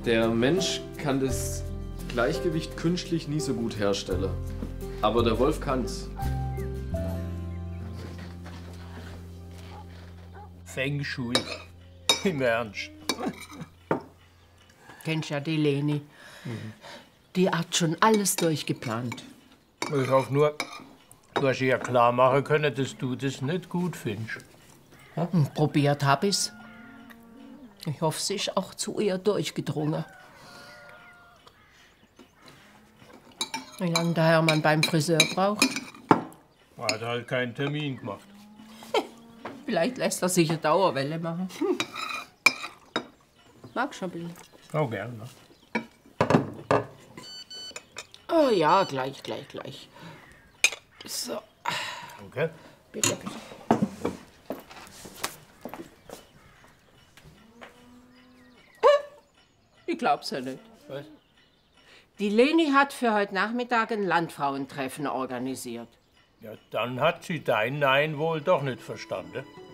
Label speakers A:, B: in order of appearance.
A: Der Mensch kann das Gleichgewicht künstlich nie so gut herstellen. Aber der Wolf kann's.
B: Feng Shui. Im Ernst.
C: Kennst ja die Leni. Die hat schon alles durchgeplant.
B: Ich hoffe nur, du hast ihr klar machen können, dass du das nicht gut findest.
C: Probiert hab ich's. Ich hoffe, sie ist auch zu ihr durchgedrungen. Wie lange der Hermann beim Friseur braucht?
B: Er hat halt keinen Termin gemacht.
C: Vielleicht lässt er sich eine Dauerwelle machen. Magst du ein bisschen?
B: Oh, gerne.
C: Oh ja, gleich. So,
B: Okay.
C: bitte. Ich glaub's ja nicht.
B: Was?
C: Die Leni hat für heute Nachmittag ein Landfrauentreffen organisiert.
B: Ja, dann hat sie dein Nein wohl doch nicht verstanden.